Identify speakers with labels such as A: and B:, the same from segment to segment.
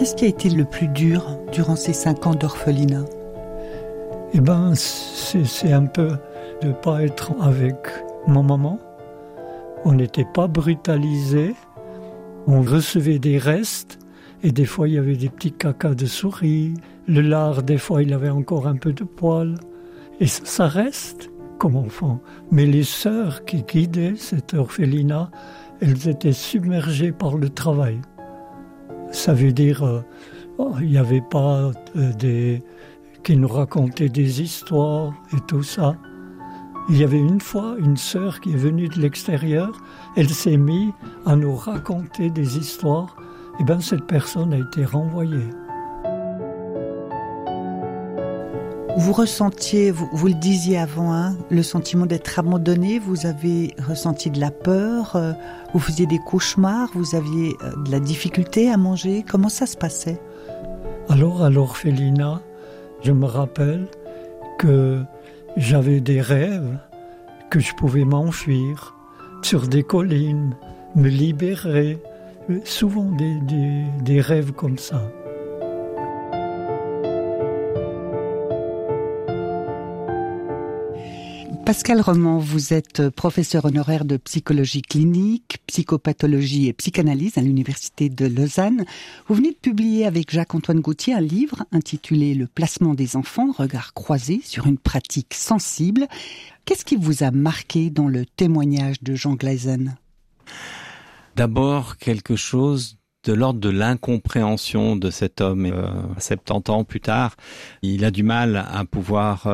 A: Qu'est-ce qui a été le plus dur durant ces 5 ans d'orphelinat ?
B: Eh ben, c'est un peu de ne pas être avec ma maman. On n'était pas brutalisés. On recevait des restes. Et des fois, il y avait des petits cacas de souris. Le lard, des fois, il avait encore un peu de poils. Et ça reste comme enfant. Mais les sœurs qui guidaient cet orphelinat, elles étaient submergées par le travail. Ça veut dire, il n'y avait pas qui nous racontaient des histoires et tout ça. Il y avait une fois une sœur qui est venue de l'extérieur, elle s'est mise à nous raconter des histoires. Et bien cette personne a été renvoyée.
A: Vous ressentiez, vous le disiez avant, le sentiment d'être abandonné, vous avez ressenti de la peur, vous faisiez des cauchemars, vous aviez de la difficulté à manger, comment ça se passait ?
B: Alors à l'orphelinat, je me rappelle que j'avais des rêves, que je pouvais m'enfuir sur des collines, me libérer, souvent des rêves comme ça.
A: Pascal Roman, vous êtes professeur honoraire de psychologie clinique, psychopathologie et psychanalyse à l'Université de Lausanne. Vous venez de publier avec Jacques-Antoine Gauthier un livre intitulé « Le placement des enfants, regard croisé sur une pratique sensible ». Qu'est-ce qui vous a marqué dans le témoignage de Jean Glaisen ?
C: D'abord, quelque chose de l'ordre de l'incompréhension de cet homme. 70 ans plus tard, il a du mal à pouvoir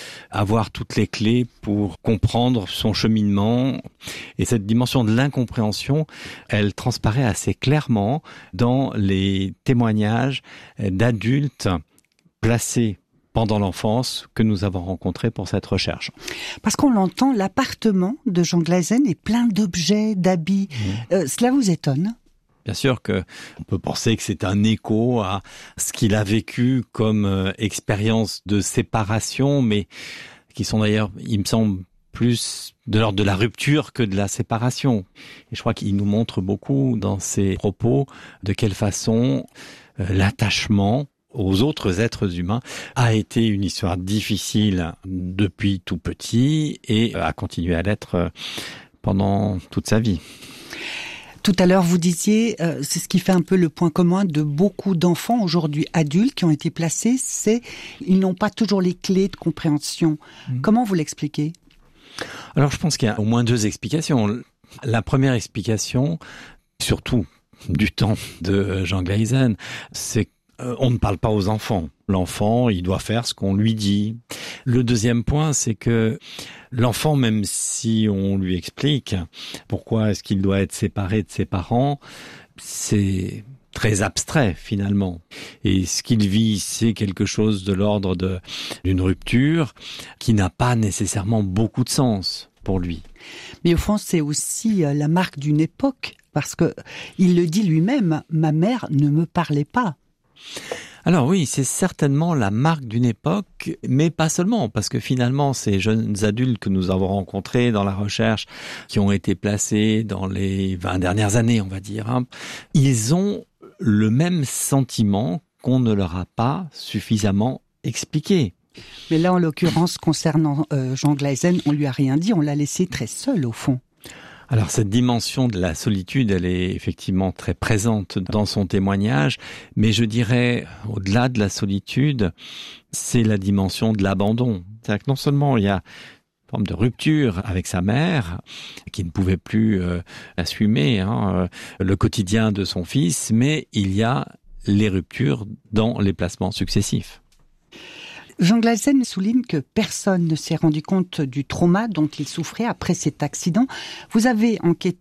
C: avoir toutes les clés pour comprendre son cheminement. Et cette dimension de l'incompréhension, elle transparaît assez clairement dans les témoignages d'adultes placés pendant l'enfance que nous avons rencontrés pour cette recherche.
A: Parce qu'on l'entend, l'appartement de Jean Glaisen est plein d'objets, d'habits. Cela vous étonne ?
C: Bien sûr qu'on peut penser que c'est un écho à ce qu'il a vécu comme expérience de séparation, mais qui sont d'ailleurs, il me semble, plus de l'ordre de la rupture que de la séparation. Et je crois qu'il nous montre beaucoup dans ses propos de quelle façon l'attachement aux autres êtres humains a été une histoire difficile depuis tout petit et a continué à l'être pendant toute sa vie.
A: Tout à l'heure, vous disiez, c'est ce qui fait un peu le point commun de beaucoup d'enfants aujourd'hui adultes qui ont été placés, c'est ils n'ont pas toujours les clés de compréhension. Comment vous l'expliquez ?
C: Alors, je pense qu'il y a au moins 2 explications. La première explication, surtout du temps de Jean Glaisen, c'est on ne parle pas aux enfants. L'enfant, il doit faire ce qu'on lui dit. Le deuxième point, c'est que l'enfant, même si on lui explique pourquoi est-ce qu'il doit être séparé de ses parents, c'est très abstrait finalement. Et ce qu'il vit, c'est quelque chose de l'ordre d'une rupture qui n'a pas nécessairement beaucoup de sens pour lui.
A: Mais au fond, c'est aussi la marque d'une époque, parce que il le dit lui-même, ma mère ne me parlait pas.
C: Alors oui, c'est certainement la marque d'une époque, mais pas seulement, parce que finalement, ces jeunes adultes que nous avons rencontrés dans la recherche, qui ont été placés dans les 20 dernières années, on va dire, ils ont le même sentiment qu'on ne leur a pas suffisamment expliqué.
A: Mais là, en l'occurrence, concernant Jean Glaisen, on lui a rien dit, on l'a laissé très seul, au fond.
C: Alors cette dimension de la solitude, elle est effectivement très présente dans son témoignage, mais je dirais, au-delà de la solitude, c'est la dimension de l'abandon. C'est-à-dire que non seulement il y a une forme de rupture avec sa mère, qui ne pouvait plus assumer le quotidien de son fils, mais il y a les ruptures dans les placements successifs.
A: Jean Glaisen souligne que personne ne s'est rendu compte du trauma dont il souffrait après cet accident. Vous avez enquêté